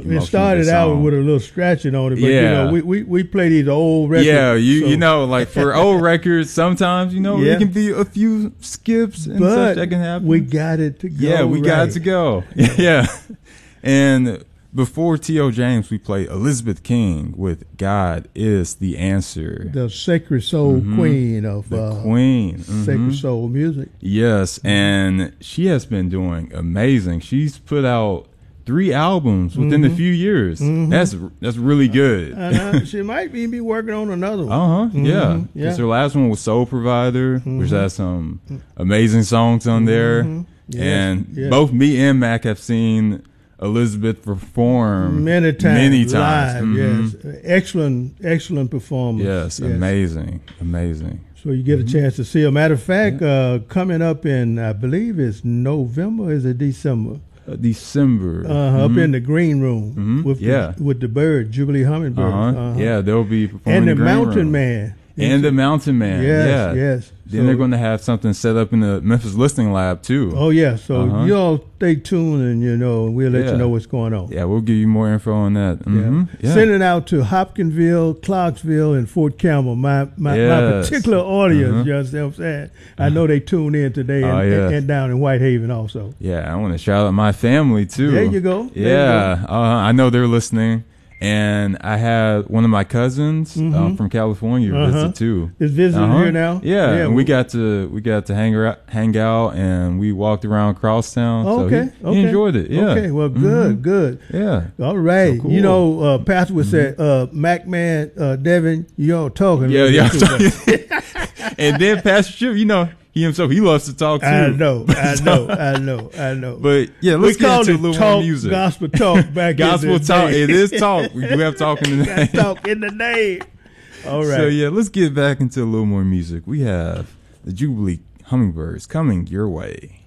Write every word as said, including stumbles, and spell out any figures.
it started out with a little scratching on it, but yeah. you know, we, we, we play these old records. Yeah, you so. you know, like for old records, sometimes you know yeah. it can be a few skips and but such that can happen. We got it to go. Yeah, we right. got it to go. Yeah, and before T O James, we played Elizabeth King with "God Is the Answer," the sacred soul mm-hmm. queen of the uh, queen mm-hmm. sacred soul music. Yes, and she has been doing amazing. She's put out three albums within mm-hmm. a few years. Mm-hmm. That's that's really good. uh, she might even be working on another one. Uh huh. Mm-hmm. Yeah, because yeah. her last one was Soul Provider, mm-hmm. which has some amazing songs on there. Mm-hmm. Yes. And yes. both me and Mac have seen Elizabeth perform many times, many times. Live, mm-hmm. Yes, excellent, excellent performance. Yes, yes, amazing, amazing. So you get a mm-hmm. chance to see her. Matter of fact, yeah. uh, coming up in, I believe it's November, or is it December? Uh, December. Uh, mm-hmm. Up in the green room mm-hmm. with yeah. the, with the bird, Jubilee Hummingbird. Uh-huh. Uh-huh. Yeah, they'll be performing and the in the Mountain room. Man. And the Mountain Man. Yes, yeah. yes. Then so, they're going to have something set up in the Memphis Listening Lab too. Oh yeah, so uh-huh. you all stay tuned, and you know we'll let yeah. you know what's going on. Yeah, we'll give you more info on that. Mm-hmm. Yeah. Yeah. Sending out to Hopkinsville, Clarksville, and Fort Campbell. My my, yes. my particular audience. Uh-huh. You understand what I'm saying? I know they tune in today, and, oh, yeah. and, and down in Whitehaven also. Yeah, I want to shout out my family too. There you go. There yeah, you go. Uh, I know they're listening. And I had one of my cousins mm-hmm. um, from California uh-huh. visit too. Is visiting uh-huh. here now? Yeah, yeah and we got to we got to hang out, hang out, and we walked around Crosstown. Oh, so okay, he, okay. he enjoyed it. Yeah. Okay, well, good, mm-hmm. good. Yeah. All right. So cool. You know, uh, Pastor would mm-hmm. say, uh, "Mac Man, uh, Devin, y'all talking." Yeah, yeah. And then Pastor Chip, you know. He himself, he loves to talk too. I know, I know, I know, I know. But yeah, let's we get into it a little talk, more music. Gospel talk back gospel in the talk. day. It is talk. We do have talk in the name. Talk in the name. All right. So yeah, let's get back into a little more music. We have the Jubilee Hummingbirds coming your way.